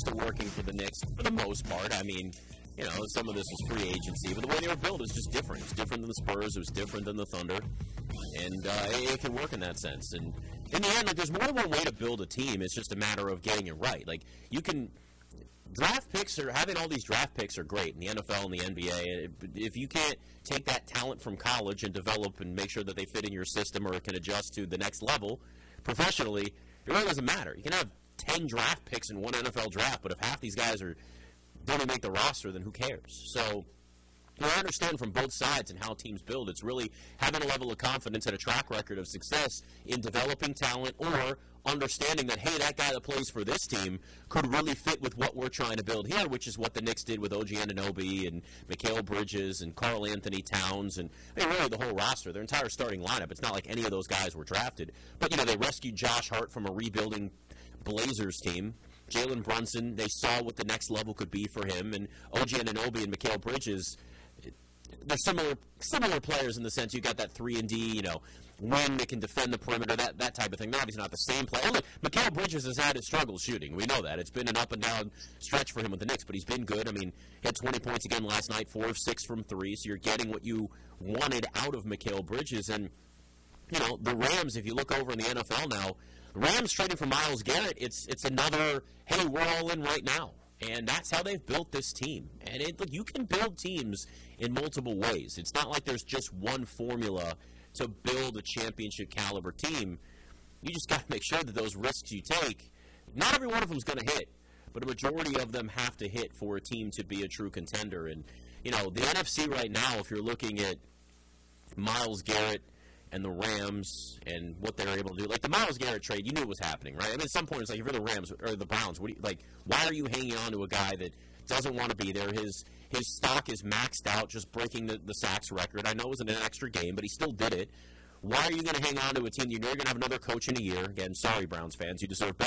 used to working for the Knicks for the most part. I mean, you know, some of this was free agency, but the way they were built is just different. It's different than the Spurs. It was different than the Thunder. And it can work in that sense. And in the end, like, there's more than one way to build a team. It's just a matter of getting it right. Like, you can draft picks or having all these draft picks are great in the NFL and the NBA. If you can't take that talent from college and develop and make sure that they fit in your system or can adjust to the next level professionally, it really doesn't matter. You can have 10 draft picks in one NFL draft, but if half these guys don't even make the roster, then who cares? So, you know, I understand from both sides and how teams build. It's really having a level of confidence and a track record of success in developing talent or understanding that, hey, that guy that plays for this team could really fit with what we're trying to build here, which is what the Knicks did with OG Anunoby and Mikal Bridges and Karl Anthony Towns and, I mean, really the whole roster, their entire starting lineup. It's not like any of those guys were drafted. But, you know, they rescued Josh Hart from a rebuilding Blazers team. Jalen Brunson, they saw what the next level could be for him. And OG Anunoby and Mikal Bridges, they're similar players in the sense you got that 3-and-D, you know, wing that can defend the perimeter, that type of thing. They're obviously not the same player. Look, Mikal Bridges has had his struggles shooting. We know that. It's been an up-and-down stretch for him with the Knicks, but he's been good. I mean, he had 20 points again last night, 4 of 6 from 3, so you're getting what you wanted out of Mikal Bridges. And, you know, the Rams, if you look over in the NFL now, the Rams trading for Myles Garrett, it's another, hey, we're all in right now. And that's how they've built this team. And look, you can build teams in multiple ways. It's not like there's just one formula to build a championship caliber team. You just got to make sure that those risks you take, not every one of them is going to hit, but a majority of them have to hit for a team to be a true contender. And, you know, the NFC right now, if you're looking at Myles Garrett and the Rams and what they're able to do, like the Myles Garrett trade, you knew it was happening, right? I mean, at some point, it's like, if you're the Rams or the Browns, why are you hanging on to a guy that doesn't want to be there? His stock is maxed out, just breaking the sacks record. I know it was in an extra game, but he still did it. Why are you going to hang on to a team you know you're going to have another coach in a year? Again, sorry, Browns fans, you deserve better.